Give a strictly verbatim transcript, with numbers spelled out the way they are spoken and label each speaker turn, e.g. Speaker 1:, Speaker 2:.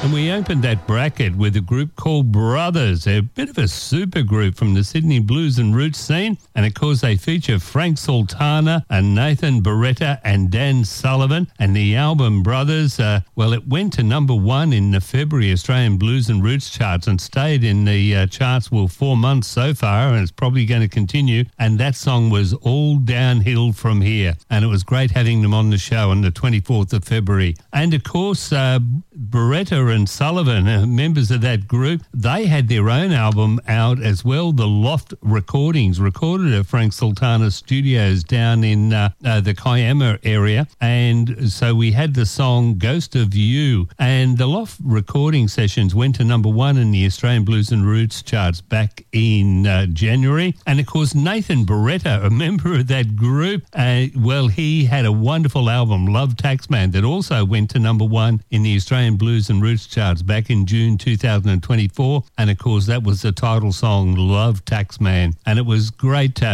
Speaker 1: And we opened that bracket with a group called Brothers, a bit of a super group from the Sydney blues and roots scene. And of course, they feature Frank Sultana and Nathan Beretta and Dan Sullivan. And the album Brothers, uh, well, it went to number one in the February Australian Blues and Roots charts and stayed in the uh, charts, well, four months so far, and it's probably going to continue. And that song was All Downhill From Here. And it was great having them on the show on the twenty-fourth of February. And of course, uh, Beretta and Sullivan, uh, members of that group, they had their own album out as well, The Loft Recordings, recorded at Frank Sultana Studios down in uh, uh, the Kiama area. And so we had the song Ghost of You. And the Loft recording sessions went to number one in the Australian Blues and Roots charts back in uh, January. And of course, Nathan Beretta, a member of that group, uh, well, he had a wonderful album, Love Taxman, that also went to number one in the Australian Blues and Roots charts back in June two thousand twenty-four. And of course, that was the title song, Love Taxman. And it was great to